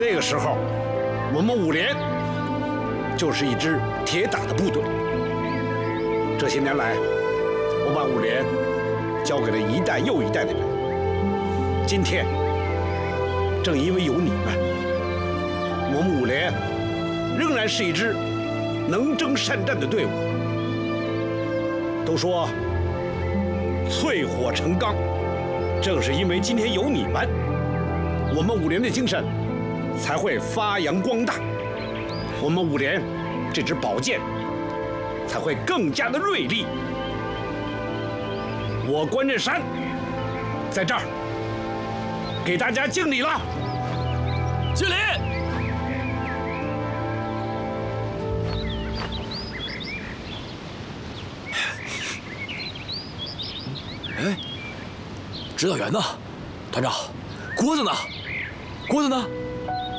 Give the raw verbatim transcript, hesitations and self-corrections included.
那个时候，我们五连就是一支铁打的部队。这些年来，我把五连交给了一代又一代的人。今天，正因为有你们，我们五连仍然是一支能征善战的队伍。都说淬火成钢，正是因为今天有你们，我们五连的精神才会发扬光大，我们五连这支宝剑才会更加的锐利。我关震山在这儿给大家敬礼了， 敬礼！哎，指导员呢？团长，郭子呢？郭子呢？